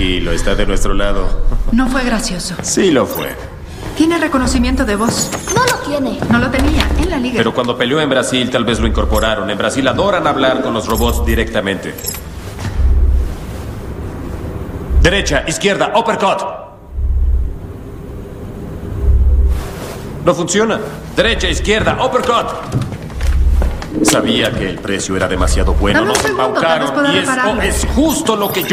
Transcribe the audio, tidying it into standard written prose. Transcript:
Tranquilo, está de nuestro lado. No fue gracioso. Sí lo fue. Tiene reconocimiento de voz. No lo tiene. No lo tenía en la liga. Pero cuando peleó en Brasil, tal vez lo incorporaron. En Brasil adoran hablar con los robots directamente. Derecha, izquierda, uppercut. No funciona. Derecha, izquierda, uppercut. Sabía que el precio era demasiado bueno. Dame un Nos segundo, tal vez embaucaron. pueda Y repararlo. es justo lo que yo